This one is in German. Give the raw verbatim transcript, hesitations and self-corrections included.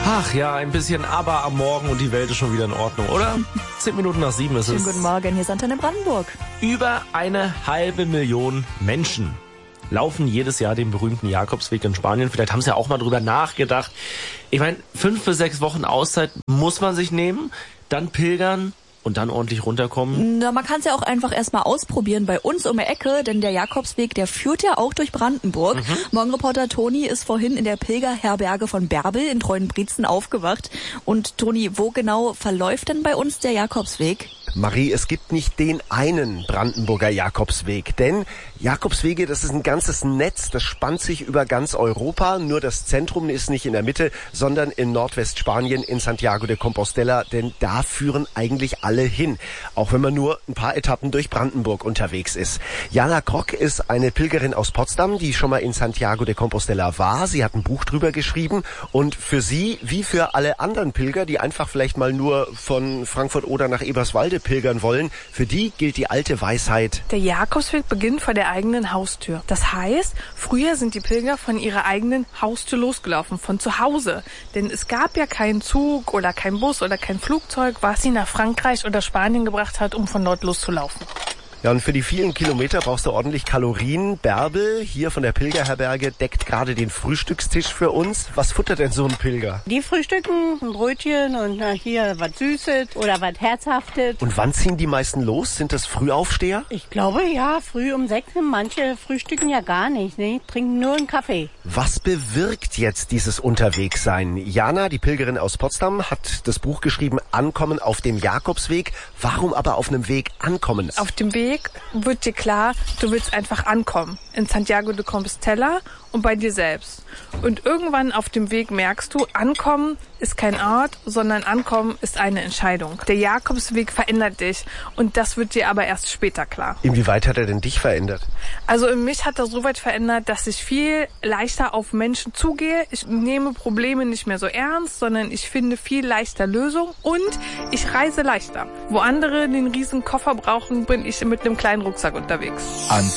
Ach ja, ein bisschen Aber am Morgen und die Welt ist schon wieder in Ordnung, oder? Zehn Minuten nach sieben ist es. Schönen guten Morgen, hier ist Antenne Brandenburg. Über eine halbe Million Menschen laufen jedes Jahr den berühmten Jakobsweg in Spanien. Vielleicht haben sie ja auch mal drüber nachgedacht. Ich meine, fünf bis sechs Wochen Auszeit muss man sich nehmen, dann pilgern und dann ordentlich runterkommen. Na, man kann es ja auch einfach erstmal ausprobieren bei uns um die Ecke, denn der Jakobsweg, der führt ja auch durch Brandenburg. Mhm. Morgenreporter Toni ist vorhin in der Pilgerherberge von Bärbel in Treuenbrietzen aufgewacht. Und Toni, wo genau verläuft denn bei uns der Jakobsweg? Marie, es gibt nicht den einen Brandenburger Jakobsweg, denn Jakobswege, das ist ein ganzes Netz, das spannt sich über ganz Europa, nur das Zentrum ist nicht in der Mitte, sondern in Nordwestspanien in Santiago de Compostela, denn da führen eigentlich alle hin, auch wenn man nur ein paar Etappen durch Brandenburg unterwegs ist. Jana Krock ist eine Pilgerin aus Potsdam, die schon mal in Santiago de Compostela war. Sie hat ein Buch drüber geschrieben und für sie, wie für alle anderen Pilger, die einfach vielleicht mal nur von Frankfurt oder nach Eberswalde pilgern wollen, für die gilt die alte Weisheit: Der Jakobsweg beginnt vor der eigenen Haustür. Das heißt, früher sind die Pilger von ihrer eigenen Haustür losgelaufen, von zu Hause. Denn es gab ja keinen Zug oder keinen Bus oder kein Flugzeug, was sie nach Frankreich oder Spanien gebracht hat, um von dort loszulaufen. Ja, und für die vielen Kilometer brauchst du ordentlich Kalorien. Bärbel, hier von der Pilgerherberge, deckt gerade den Frühstückstisch für uns. Was futtert denn so ein Pilger? Die frühstücken ein Brötchen und hier was Süßes oder was Herzhaftes. Und wann ziehen die meisten los? Sind das Frühaufsteher? Ich glaube, ja, früh um sechs. Manche frühstücken ja gar nicht, ne? Trinken nur einen Kaffee. Was bewirkt jetzt dieses Unterwegssein? Jana, die Pilgerin aus Potsdam, hat das Buch geschrieben, Ankommen auf dem Jakobsweg. Warum aber auf einem Weg ankommen? Auf dem Weg wird dir klar, du willst einfach ankommen in Santiago de Compostela und bei dir selbst. Und irgendwann auf dem Weg merkst du, ankommen ist kein Ort, sondern ankommen ist eine Entscheidung. Der Jakobsweg verändert dich und das wird dir aber erst später klar. Inwieweit hat er denn dich verändert? Also in mich hat er so weit verändert, dass ich viel leichter auf Menschen zugehe. Ich nehme Probleme nicht mehr so ernst, sondern ich finde viel leichter Lösungen und ich reise leichter. Wo andere den riesen Koffer brauchen, bin ich mit einem kleinen Rucksack unterwegs. An